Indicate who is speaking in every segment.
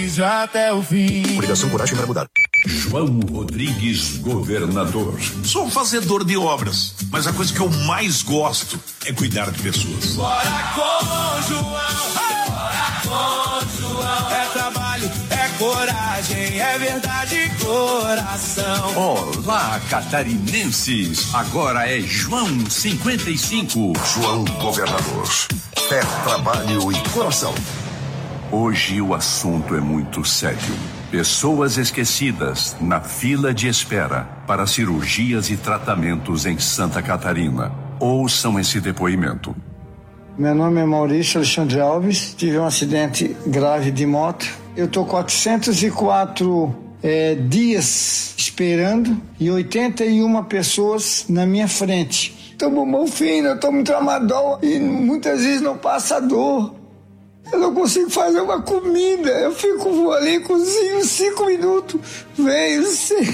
Speaker 1: Até o fim.
Speaker 2: Coligação Coragem para Mudar.
Speaker 3: João Rodrigues, governador.
Speaker 4: Sou um fazedor de obras, mas a coisa que eu mais gosto é cuidar de pessoas.
Speaker 1: Bora com João, bora com João. É trabalho, é coragem, é verdade e coração.
Speaker 3: Olá, catarinenses. Agora é João 55.
Speaker 2: João Governador. Fé, trabalho e coração.
Speaker 3: Hoje o assunto é muito sério. Pessoas esquecidas na fila de espera para cirurgias e tratamentos em Santa Catarina. Ouçam esse depoimento.
Speaker 5: Meu nome é Maurício Alexandre Alves. Tive um acidente grave de moto. Eu estou 404 dias esperando e 81 pessoas na minha frente. Tomo morfina, eu tomo tramadol e muitas vezes não passa dor. Eu não consigo fazer uma comida. Eu fico ali, cozinho 5 minutos. Venho,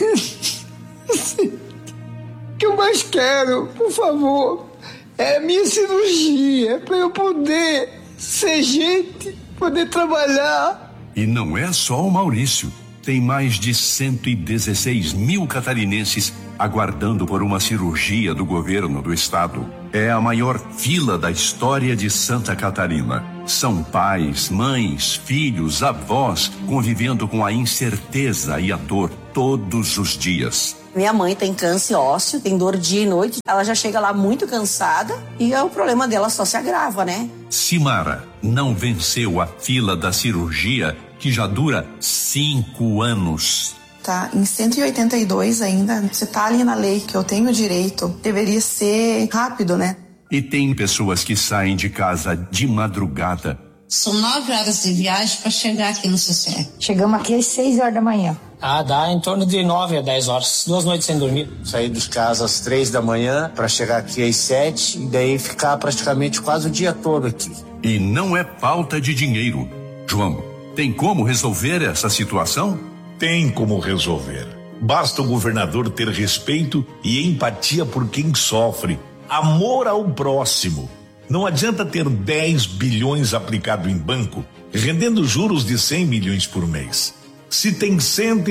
Speaker 5: o que eu mais quero, por favor, é a minha cirurgia, para eu poder ser gente, poder trabalhar.
Speaker 3: E não é só o Maurício. Tem mais de 116 mil catarinenses aguardando por uma cirurgia do governo do estado. É a maior fila da história de Santa Catarina. São pais, mães, filhos, avós convivendo com a incerteza e a dor todos os dias.
Speaker 6: Minha mãe tem câncer ósseo, tem dor dia e noite. Ela já chega lá muito cansada e o problema dela só se agrava, né?
Speaker 3: Simara não venceu a fila da cirurgia que já dura 5 anos.
Speaker 7: Tá em 182 ainda. Você tá ali na lei que eu tenho direito. Deveria ser rápido, né?
Speaker 3: E tem pessoas que saem de casa de madrugada.
Speaker 8: São 9 horas de viagem para chegar aqui no CCE.
Speaker 9: Chegamos aqui às 6 horas da manhã.
Speaker 10: Dá em torno de 9 a 10 horas. 2 noites sem dormir.
Speaker 11: Sair de casa às 3 da manhã para chegar aqui às 7 e daí ficar praticamente quase o dia todo aqui.
Speaker 3: E não é falta de dinheiro. João, tem como resolver essa situação?
Speaker 4: Tem como resolver. Basta o governador ter respeito e empatia por quem sofre. Amor ao próximo. Não adianta ter 10 bilhões aplicado em banco, rendendo juros de 100 milhões por mês. Se tem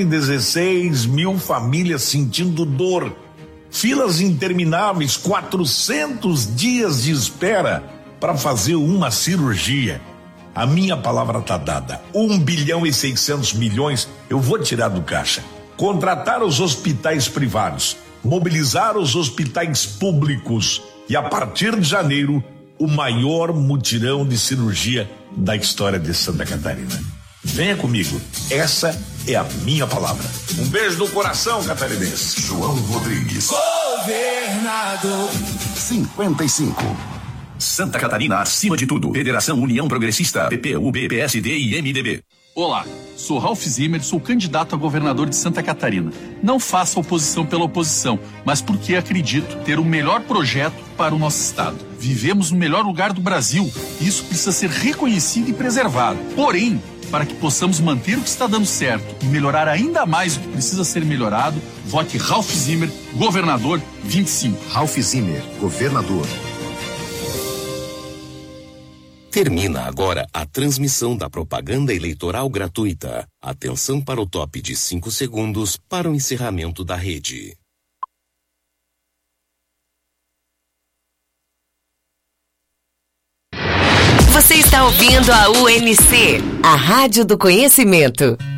Speaker 4: 116 mil famílias sentindo dor, filas intermináveis, 400 dias de espera para fazer uma cirurgia. A minha palavra tá dada. 1 bilhão e 600 milhões eu vou tirar do caixa. Contratar os hospitais privados, mobilizar os hospitais públicos e a partir de janeiro o maior mutirão de cirurgia da história de Santa Catarina. Venha comigo, essa é a minha palavra. Um beijo no coração, catarinense.
Speaker 2: João Rodrigues,
Speaker 1: Governador
Speaker 2: 55.
Speaker 3: Santa Catarina acima de tudo. Federação União Progressista, PP, UB, PSD e MDB.
Speaker 12: Olá, sou Ralph Zimmer, sou candidato a governador de Santa Catarina. Não faço oposição pela oposição, mas porque acredito ter o melhor projeto para o nosso estado. Vivemos no melhor lugar do Brasil e isso precisa ser reconhecido e preservado. Porém, para que possamos manter o que está dando certo e melhorar ainda mais o que precisa ser melhorado, vote Ralph Zimmer, governador 25.
Speaker 2: Ralph Zimmer, governador.
Speaker 13: Termina agora a transmissão da propaganda eleitoral gratuita. Atenção para o top de 5 segundos para o encerramento da rede.
Speaker 14: Você está ouvindo a UNC, a Rádio do Conhecimento.